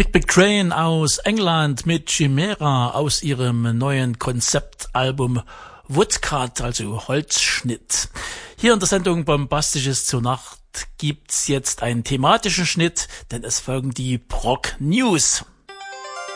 Big Train aus England mit Chimera aus ihrem neuen Konzeptalbum Woodcut, also Holzschnitt. Hier in der Sendung Bombastisches zur Nacht gibt's jetzt einen thematischen Schnitt, denn es folgen die Prog News.